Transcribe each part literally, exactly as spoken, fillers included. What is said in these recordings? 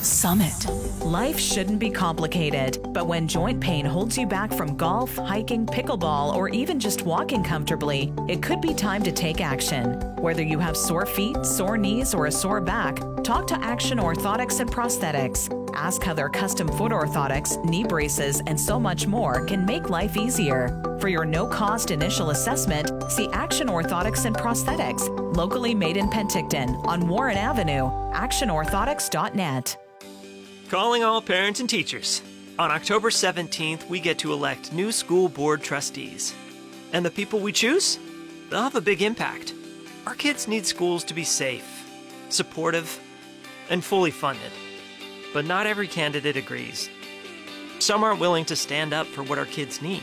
Summit. Life shouldn't be complicated, but when joint pain holds you back from golf, hiking, pickleball, or even just walking comfortably, it could be time to take action. Whether you have sore feet, sore knees, or a sore back, talk to Action Orthotics and Prosthetics. Ask how their custom foot orthotics, knee braces, and so much more can make life easier. For your no-cost initial assessment, see Action Orthotics and Prosthetics, locally made in Penticton on Warren Avenue, action orthotics dot net. Calling all parents and teachers. On October seventeenth, we get to elect new school board trustees. And the people we choose? They'll have a big impact. Our kids need schools to be safe, supportive, and fully funded. But not every candidate agrees. Some aren't willing to stand up for what our kids need.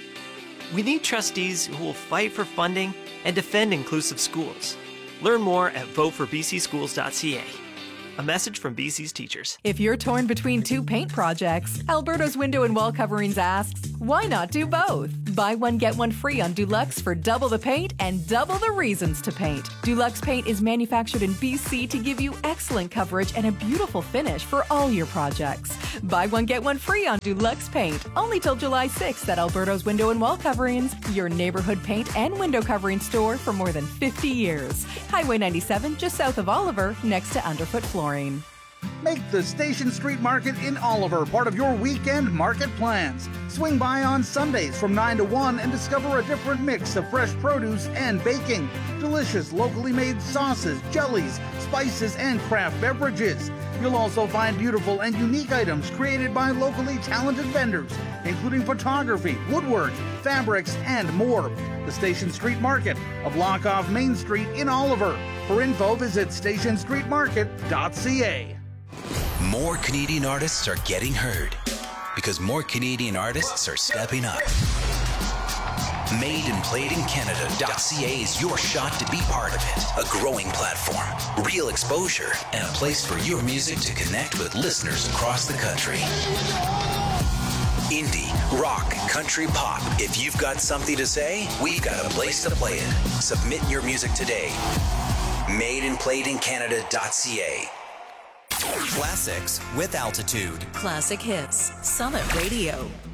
We need trustees who will fight for funding and defend inclusive schools. Learn more at vote for b c schools dot c a. A message from B C's teachers. If you're torn between two paint projects, Alberto's Window and Wall Coverings asks, why not do both? Buy one, get one free on Dulux for double the paint and double the reasons to paint. Dulux paint is manufactured in B C to give you excellent coverage and a beautiful finish for all your projects. Buy one, get one free on Dulux paint, only till July sixth at Alberto's Window and Wall Coverings, your neighborhood paint and window covering store for more than fifty years. Highway ninety-seven, just south of Oliver, next to Underfoot Flooring. Make the Station Street Market in Oliver part of your weekend market plans. Swing by on Sundays from nine to one and discover a different mix of fresh produce and baking, delicious locally made sauces, jellies, spices, and craft beverages. You'll also find beautiful and unique items created by locally talented vendors, including photography, woodwork, fabrics, and more. The Station Street Market, a block off Main Street in Oliver. For info, visit station street market dot c a. More Canadian artists are getting heard because more Canadian artists are stepping up. made and played in Canada dot c a is your shot to be part of it. A growing platform, real exposure, and a place for your music to connect with listeners across the country. Indie, rock, country, pop. If you've got something to say, we've got a place to play it. Submit your music today. made and played in Canada dot c a. Classics with Altitude. Classic hits. Summit Radio.